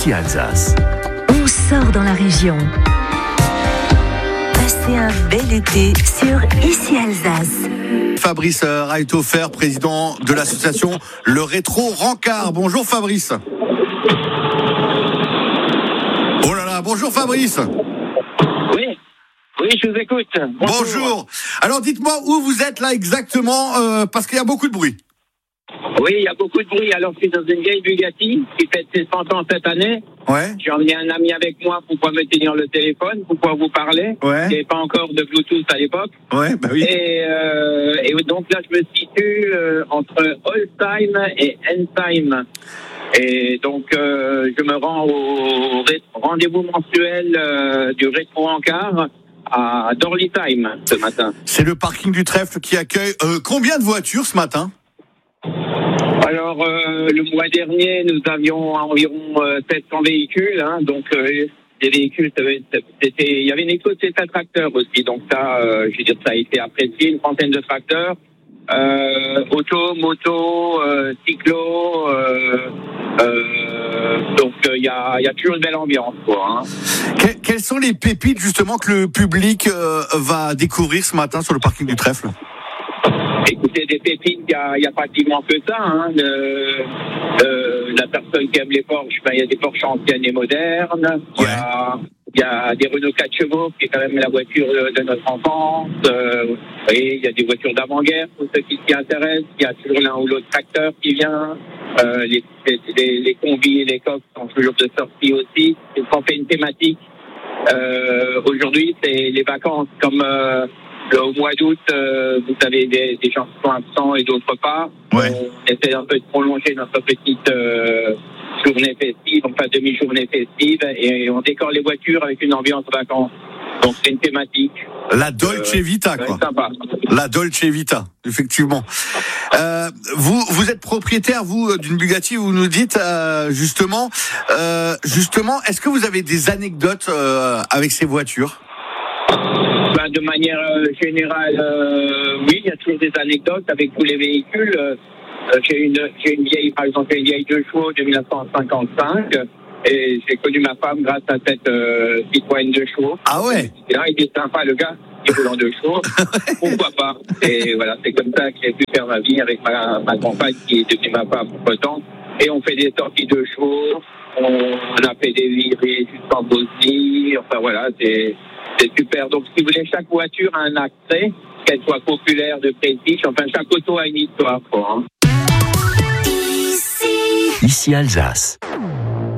Ici Alsace. On sort dans la région. Passez un bel été sur Ici Alsace. Fabrice Reithofer, président de l'association Le Rétro Rancard. Bonjour Fabrice. Oh là là, bonjour Fabrice. Oui, je vous écoute. Bonjour. Alors dites-moi où vous êtes là exactement, parce qu'il y a beaucoup de bruit. Oui, il y a beaucoup de bruit. Alors, je suis dans une vieille Bugatti qui fête ses 100 ans cette année. Ouais. J'ai emmené un ami avec moi pour pouvoir me tenir le téléphone, pour pouvoir vous parler. Ouais. Il n'y avait pas encore de Bluetooth à l'époque. Ouais, bah oui. Et donc là, je me situe entre Holzheim et Ensheim. Et donc, je me rends au rendez-vous mensuel du Rétro Rancard à Dorlisheim ce matin. C'est le parking du Trèfle qui accueille combien de voitures ce matin ? Alors, le mois dernier, nous avions environ 700 véhicules. Donc, des véhicules, il y avait une exposé de tracteurs aussi. Donc ça, je veux dire, ça a été apprécié, une trentaine de tracteurs. Auto, moto, cyclo. Donc, il y a toujours une belle ambiance, quoi. Quelles sont les pépites, justement, que le public va découvrir ce matin sur le parking du Trèfle ? Écoutez, des pépites, il y a pratiquement que ça. La personne qui aime les Porsche, il y a des Porsche anciennes et modernes. Il y a des Renault 4 chevaux, qui est quand même la voiture de notre enfance. Il y a des voitures d'avant-guerre, pour ceux qui s'y intéressent. Il y a toujours l'un ou l'autre tracteur qui vient. Les combis et les coques sont toujours de sortie aussi. On fait une thématique. Aujourd'hui, c'est les vacances, comme... au mois d'août, vous avez des gens qui sont absents et d'autres pas. Ouais. On essaie un peu de prolonger notre petite journée festive, enfin demi-journée festive, et on décore les voitures avec une ambiance vacances. Donc c'est une thématique. La Dolce Vita, quoi. Sympa. La Dolce Vita, effectivement. Vous êtes propriétaire, vous, d'une Bugatti, vous nous dites, justement, est-ce que vous avez des anecdotes avec ces voitures ? De manière générale, oui, il y a toujours des anecdotes avec tous les véhicules. J'ai une vieille, par exemple, une vieille 2 chevaux de 1955, et j'ai connu ma femme grâce à cette Citroën 2 chevaux. Ah ouais. Et là, il était sympa, le gars, qui roule en 2 chevaux. Pourquoi pas? Et voilà, c'est comme ça que j'ai pu faire ma vie avec ma compagne qui est devenue ma femme entre temps. Et on fait des sorties 2 chevaux, on a fait des virées jusqu'en Bosnie, enfin voilà, c'est super. Donc, si vous voulez, chaque voiture a un accès, qu'elle soit populaire, de prestige. Enfin, chaque auto a une histoire, quoi. Ici Alsace.